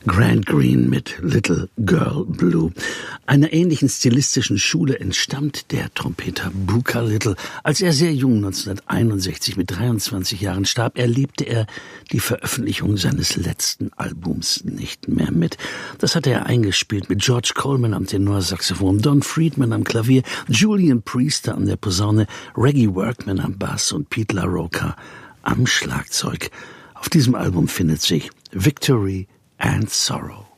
Grant Green mit Little Girl Blue. Einer ähnlichen stilistischen Schule entstammt der Trompeter Booker Little. Als er sehr jung 1961 mit 23 Jahren starb, erlebte er die Veröffentlichung seines letzten Albums nicht mehr mit. Das hatte er eingespielt mit George Coleman am Tenorsaxophon, Don Friedman am Klavier, Julian Priester an der Posaune, Reggie Workman am Bass und Pete LaRocca am Schlagzeug. Auf diesem Album findet sich Victory and Sorrow.